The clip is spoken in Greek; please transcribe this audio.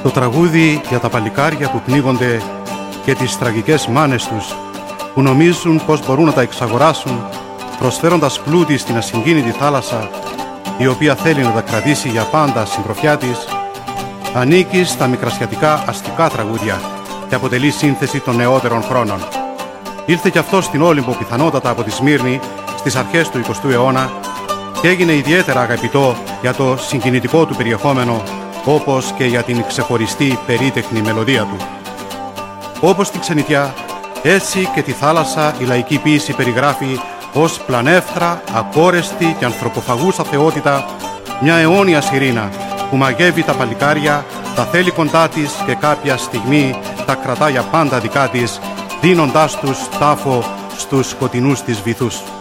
Το τραγούδι για τα παλικάρια που πνίγονται και τις τραγικές μάνες τους που νομίζουν πως μπορούν να τα εξαγοράσουν προσφέροντας πλούτη στην ασυγκίνητη θάλασσα η οποία θέλει να τα κρατήσει για πάντα συντροφιά της, ανήκει στα μικρασιατικά αστικά τραγούδια και αποτελεί σύνθεση των νεότερων χρόνων. Ήρθε κι αυτό στην Όλυμπο πιθανότατα από τη Σμύρνη στις αρχές του 20ου αιώνα και έγινε ιδιαίτερα αγαπητό για το συγκινητικό του περιεχόμενο, όπως και για την ξεχωριστή περίτεχνη μελωδία του. Όπως την ξενιτιά, έτσι και τη θάλασσα η λαϊκή ποίηση περιγράφει ως πλανεύθρα, ακόρεστη και ανθρωποφαγούσα θεότητα, μια αιώνια σιρήνα που μαγεύει τα παλικάρια, τα θέλει κοντά της και κάποια στιγμή τα κρατά για πάντα δικά της, δίνοντάς τους τάφο στους σκοτεινούς της βυθούς.